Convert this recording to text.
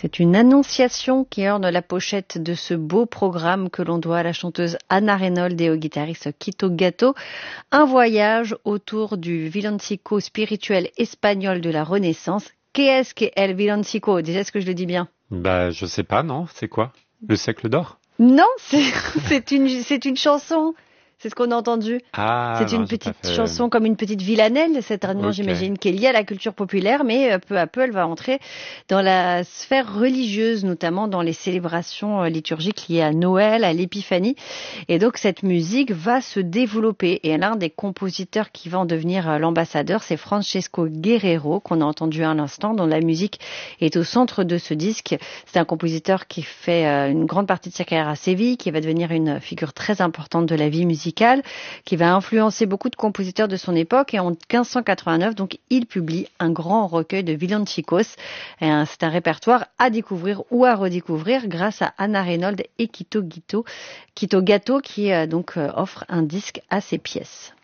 C'est une annonciation qui orne la pochette de ce beau programme que l'on doit à la chanteuse Ana Reynold et au guitariste Quito Gatto. Un voyage autour du villancico spirituel espagnol de la Renaissance. Qu'est-ce qu'est el villancico? Déjà, est-ce que je le dis bien? Je sais pas, non? C'est quoi? Le siècle d'or? Non, c'est une chanson. C'est ce qu'on a entendu. Ah, C'est non, une j'ai pas petite fait. chanson comme une petite villanelle, certainement, Ok. j'imagine, qui est liée à la culture populaire, mais peu à peu, elle va entrer dans la sphère religieuse, notamment dans les célébrations liturgiques liées à Noël, à l'Épiphanie. Et donc, cette musique va se développer. Et l'un des compositeurs qui va en devenir l'ambassadeur, c'est Francesco Guerrero, qu'on a entendu à l'instant, dont la musique est au centre de ce disque. C'est un compositeur qui fait une grande partie de sa carrière à Séville, qui va devenir une figure très importante de la vie musicale, qui va influencer beaucoup de compositeurs de son époque. Et en 1589, donc, il publie un grand recueil de villancicos. C'est un répertoire à découvrir ou à redécouvrir grâce à Ana Reynold et Quito Gatto qui donc offre un disque à ses pièces.